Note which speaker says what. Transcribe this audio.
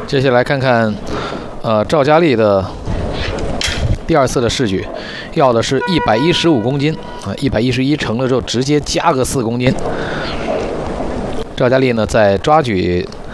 Speaker 1: 接下来看看，赵佳丽的第2次的试举，要的是115公斤啊，111成了之后直接加个4公斤。赵佳丽呢，在抓举